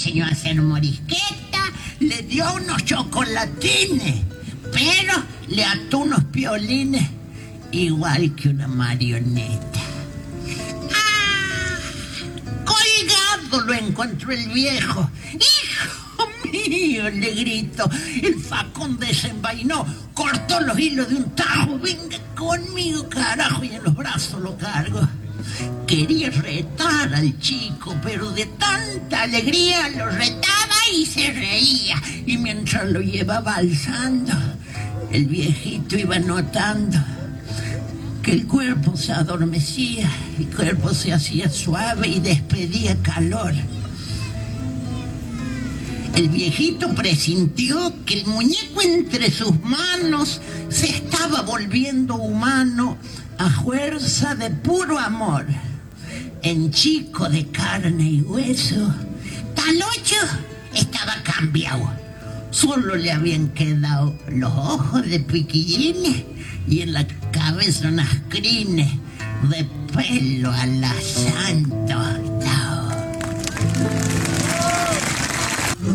enseñó a hacer morisqueta, le dio unos chocolatines, pero le ató unos piolines igual que una marioneta. ¡Ah! Colgado lo encontró el viejo. ¡Hijo mío!, le gritó. El facón desenvainó, cortó los hilos de un tajo. Venga conmigo, carajo, y en los brazos lo cargó. Quería retar al chico, pero de tanta alegría lo retaba y se reía. Y mientras lo llevaba alzando, el viejito iba notando que el cuerpo se adormecía, el cuerpo se hacía suave y despedía calor. El viejito presintió que el muñeco entre sus manos se estaba volviendo humano a fuerza de puro amor. En chico de carne y hueso, Talocho estaba cambiado. Solo le habían quedado los ojos de piquillines y en la cabeza unas crines de pelo alazán.